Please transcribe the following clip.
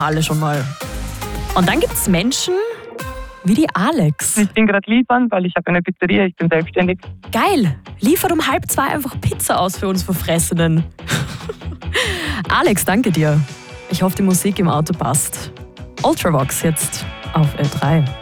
Alle schon mal. Und dann gibt es Menschen wie die Alex. Ich bin gerade liefern, weil ich habe eine Pizzeria, ich bin selbstständig. Geil, liefert um 1:30 einfach Pizza aus für uns Verfressenen. Alex, danke dir. Ich hoffe, die Musik im Auto passt. Ultravox jetzt auf L3.